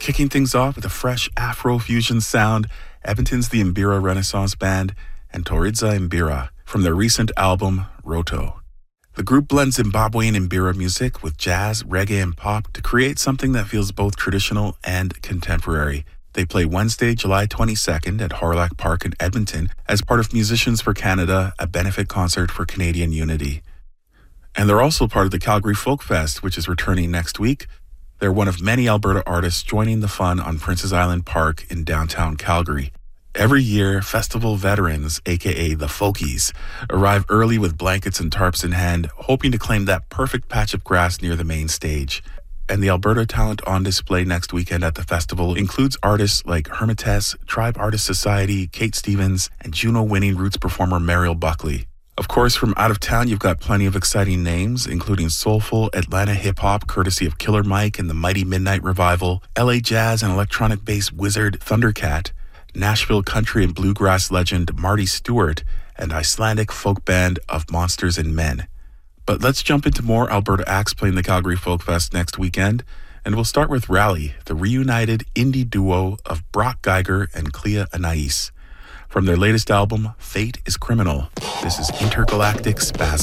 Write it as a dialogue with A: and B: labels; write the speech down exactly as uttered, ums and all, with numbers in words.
A: Kicking things off with a fresh Afro-fusion sound, Edmonton's the Mbira Renaissance Band and Toridza Mbira from their recent album, Roto. The group blends Zimbabwean Mbira music with jazz, reggae, and pop to create something that feels both traditional and contemporary. They play Wednesday, July twenty-second at Hawrelak Park in Edmonton as part of Musicians for Canada, a benefit concert for Canadian unity. And they're also part of the Calgary Folk Fest, which is returning next week. They're one of many Alberta artists joining the fun on Princess Island Park in downtown Calgary. Every year, festival veterans, aka the Folkies, arrive early with blankets and tarps in hand, hoping to claim that perfect patch of grass near the main stage. And the Alberta talent on display next weekend at the festival includes artists like Hermites, Tribe Artist Society, Kate Stevens, and Juno-winning roots performer Mariel Buckley. Of course, from out of town, you've got plenty of exciting names, including soulful Atlanta hip-hop, courtesy of Killer Mike and the Mighty Midnight Revival, L A jazz and electronic bass wizard Thundercat, Nashville country and bluegrass legend Marty Stewart, and Icelandic folk band of Monsters and Men. But let's jump into more Alberta acts playing the Calgary Folk Fest next weekend, and we'll start with Rally, the reunited indie duo of Brock Geiger and Clea Anais. From their latest album, Fate is Criminal, this is Intergalactic Spasm.